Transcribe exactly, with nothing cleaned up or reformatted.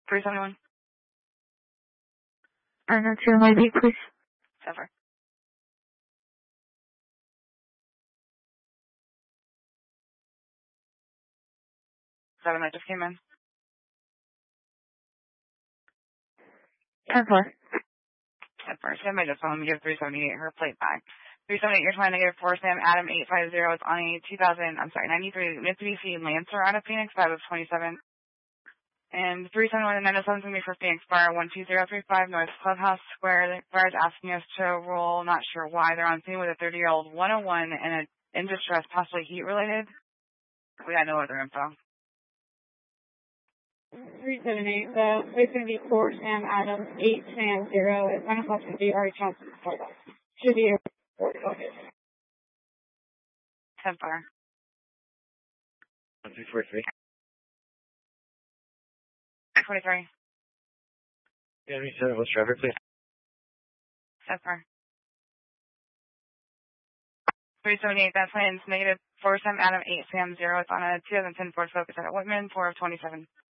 three seventy-one. I'm not sure my beat, please. Seven. Seven that just came in. ten four. ten four. Sam, I just want to give three seventy-eight her plate back. three seventy-eight, you're trying to get four Sam Adam eight five zero. It's on a two thousand, I'm sorry, ninety-three Mitsubishi Lancer out of Phoenix, five of twenty-seven. And three seventy-one and nine oh seven is going to be for Phoenix Bar, one two zero three five North Clubhouse Square. The bar is asking us to roll, not sure why. They're on scene with a thirty-year-old one oh one and a in distress, possibly heat-related. We got no other info. three seventy-eight, the place going to be four Sam Adam eight Sam zero. At nine o'clock should be already transferred. Should be four focus. ten four. one two four three. twenty-three. Yeah, me seven, what's driver, please? ten four. three seventy-eight, that plan's negative four Sam Adam eight Sam zero. It's on a two thousand ten Ford Focus at Whitman, four of twenty-seven.